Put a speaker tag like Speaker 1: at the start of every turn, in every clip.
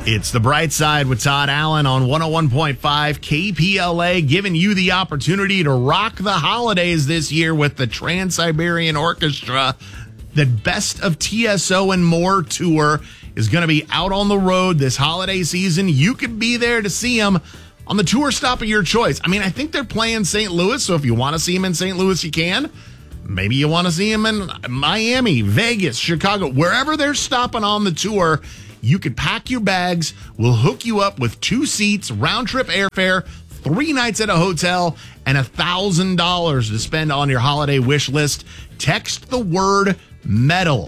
Speaker 1: It's The Bright Side with Todd Allen on 101.5 KPLA, giving you the opportunity to rock the holidays this year with the Trans-Siberian Orchestra. The Best of TSO and More tour is going to be out on the road this holiday season. You could be there to see them on the tour stop of your choice. I mean, I think they're playing St. Louis, so if you want to see them in St. Louis, you can. Maybe you want to see them in Miami, Vegas, Chicago, wherever they're stopping on the tour. You could pack your bags. We'll hook you up with 2 seats, round-trip airfare, 3 nights at a hotel, and $1,000 to spend on your holiday wish list. Text the word METAL,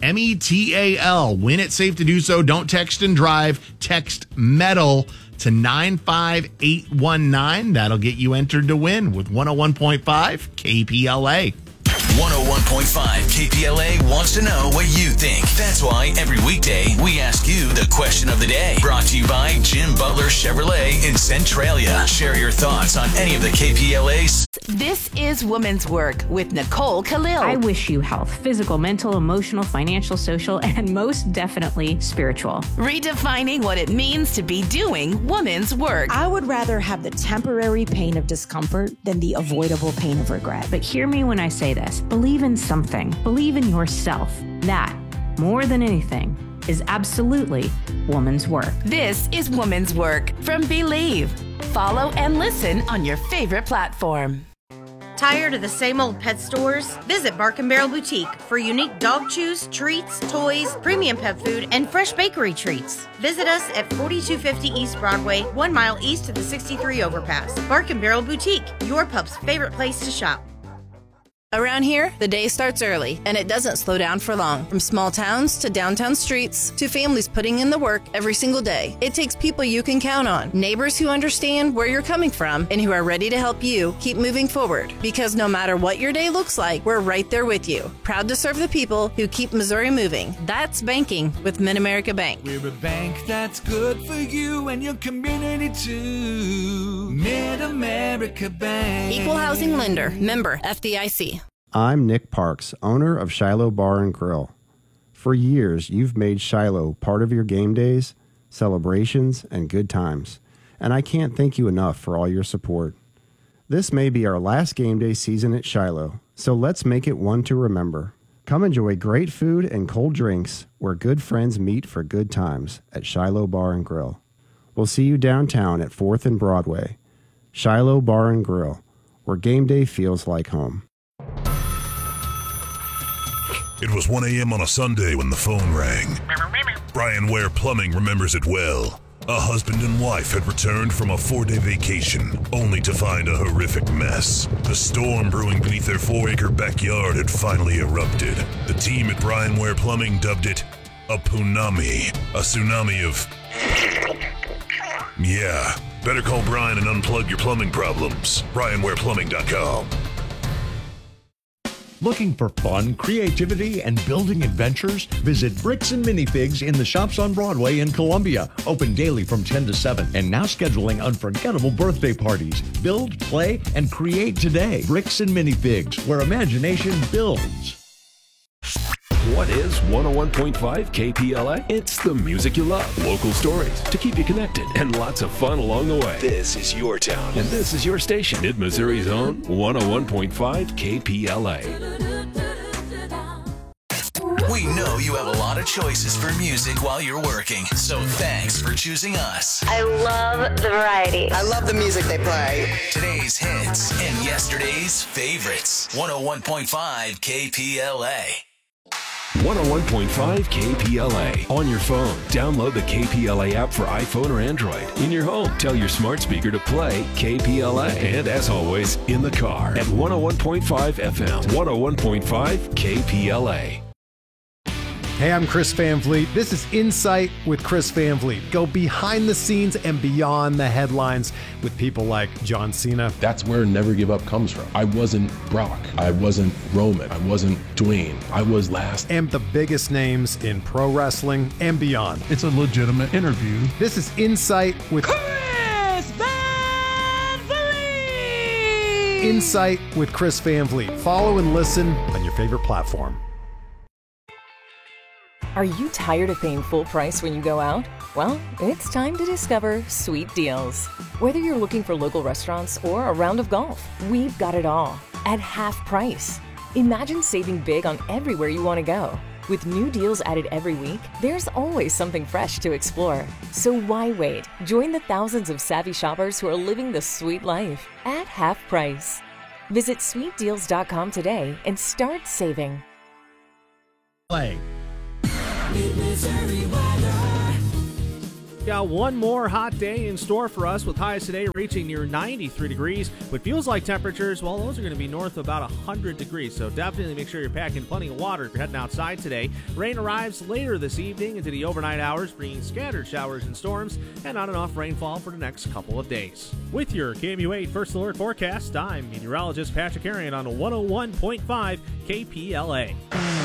Speaker 1: METAL. When it's safe to do so, don't text and drive. Text METAL to 95819. That'll get you entered to win with 101.5 KPLA.
Speaker 2: 101.5 KPLA wants to know what you think. That's why every weekday we ask you the question of the day. Brought to you by Jim Butler Chevrolet in Centralia. Share your thoughts on any of the KPLA's.
Speaker 3: This is Woman's Work with Nicole Khalil.
Speaker 4: I wish you health, physical, mental, emotional, financial, social, and most definitely spiritual.
Speaker 3: Redefining what it means to be doing woman's work.
Speaker 5: I would rather have the temporary pain of discomfort than the avoidable pain of regret.
Speaker 4: But hear me when I say this. Believe in something. Believe in yourself. That, more than anything, is absolutely woman's work.
Speaker 3: This is Woman's Work from Believe. Follow and listen on your favorite platform.
Speaker 6: Tired of the same old pet stores? Visit Bark & Barrel Boutique for unique dog chews, treats, toys, premium pet food, and fresh bakery treats. Visit us at 4250 East Broadway, 1 mile east of the 63 overpass. Bark & Barrel Boutique, your pup's favorite place to shop.
Speaker 7: Around here, the day starts early, and it doesn't slow down for long. From small towns to downtown streets to families putting in the work every single day, it takes people you can count on, neighbors who understand where you're coming from and who are ready to help you keep moving forward. Because no matter what your day looks like, we're right there with you. Proud to serve the people who keep Missouri moving. That's banking with Mid-America Bank.
Speaker 8: We're a bank that's good for you and your community too. Mid-America Bank.
Speaker 7: Equal housing lender. Member FDIC.
Speaker 9: I'm Nick Parks, owner of Shiloh Bar and Grill. For years, you've made Shiloh part of your game days, celebrations, and good times, and I can't thank you enough for all your support. This may be our last game day season at Shiloh, so let's make it one to remember. Come enjoy great food and cold drinks where good friends meet for good times at Shiloh Bar and Grill. We'll see you downtown at 4th and Broadway. Shiloh Bar and Grill, where game day feels like home.
Speaker 10: It was 1 a.m. on a Sunday when the phone rang. Brian Ware Plumbing remembers it well. A husband and wife had returned from a 4-day vacation, only to find a horrific mess. The storm brewing beneath their 4-acre backyard had finally erupted. The team at Brian Ware Plumbing dubbed it a punami, a tsunami of... Yeah, better call Brian and unplug your plumbing problems. BrianWarePlumbing.com.
Speaker 11: Looking for fun, creativity, and building adventures? Visit Bricks and Minifigs in the Shops on Broadway in Columbia. Open daily from 10 to 7 and now scheduling unforgettable birthday parties. Build, play, and create today. Bricks and Minifigs, where imagination builds.
Speaker 12: What is 101.5 KPLA? It's the music you love, local stories to keep you connected, and lots of fun along the way. This is your town, and this is your station. Mid-Missouri's own 101.5 KPLA.
Speaker 2: We know you have a lot of choices for music while you're working, so thanks for choosing us.
Speaker 13: I love the variety.
Speaker 14: I love the music they play.
Speaker 2: Today's hits and yesterday's favorites. 101.5 KPLA.
Speaker 12: 101.5 KPLA. On your phone, download the KPLA app for iPhone or Android. In your home, tell your smart speaker to play KPLA. And as always, in the car at 101.5 FM, 101.5 KPLA.
Speaker 15: Hey, I'm Chris Van Vliet. This is Insight with Chris Van Vliet. Go behind the scenes and beyond the headlines with people like John Cena.
Speaker 16: That's where Never Give Up comes from. I wasn't Brock. I wasn't Roman. I wasn't Dwayne. I was last.
Speaker 15: And the biggest names in pro wrestling and beyond.
Speaker 17: It's a legitimate interview.
Speaker 15: This is Insight with
Speaker 18: Chris Van Vliet.
Speaker 15: Insight with Chris Van Vliet. Follow and listen on your favorite platform.
Speaker 14: Are you tired of paying full price when you go out? Well, it's time to discover Sweet Deals. Whether you're looking for local restaurants or a round of golf, we've got it all at half price. Imagine saving big on everywhere you want to go. With new deals added every week, there's always something fresh to explore. So why wait? Join the thousands of savvy shoppers who are living the sweet life at half price. Visit sweetdeals.com today and start saving.
Speaker 1: Play.
Speaker 17: Got one more hot day in store for us, with highs today reaching near 93 degrees. What feels like temperatures, well, those are going to be north of about 100 degrees. So definitely make sure you're packing plenty of water if you're heading outside today. Rain arrives later this evening into the overnight hours, bringing scattered showers and storms and not enough rainfall for the next couple of days. With your KMU8 First Alert forecast, I'm meteorologist Patrick Arian on 101.5 KPLA.